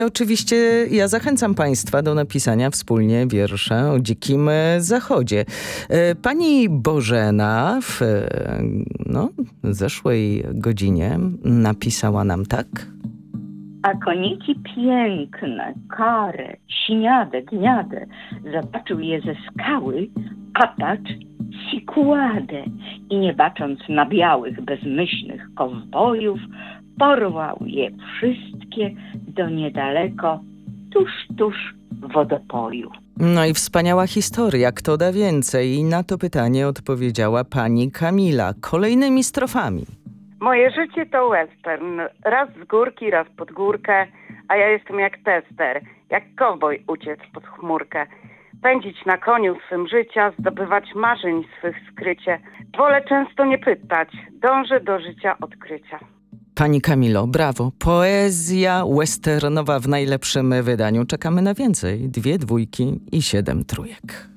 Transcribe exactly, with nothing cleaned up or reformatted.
Oczywiście ja zachęcam Państwa do napisania wspólnie wiersza o dzikim zachodzie. Pani Bożena w no, zeszłej godzinie napisała nam tak. A koniki piękne, kare, śniade, gniade, zobaczył je ze skały, a patrz, sikładę. I nie bacząc na białych, bezmyślnych kowbojów, porwał je wszystkie do niedaleko, tuż, tuż wodopoju. No i wspaniała historia, kto da więcej? I na to pytanie odpowiedziała pani Kamila kolejnymi strofami. Moje życie to western. Raz z górki, raz pod górkę, a ja jestem jak tester, jak kowboj uciec pod chmurkę. Pędzić na koniu swym życia, zdobywać marzeń swych skrycie. Wolę często nie pytać, dążę do życia odkrycia. Pani Kamilo, brawo. Poezja westernowa w najlepszym wydaniu. Czekamy na więcej. Dwie dwójki i siedem trójek.